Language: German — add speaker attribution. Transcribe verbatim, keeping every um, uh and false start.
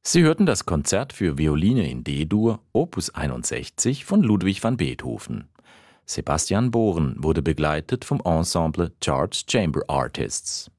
Speaker 1: Sie hörten das Konzert für Violine in D-Dur, Opus einundsechzig von Ludwig van Beethoven. Sebastian Bohren wurde begleitet vom Ensemble Charles Chamber Artists.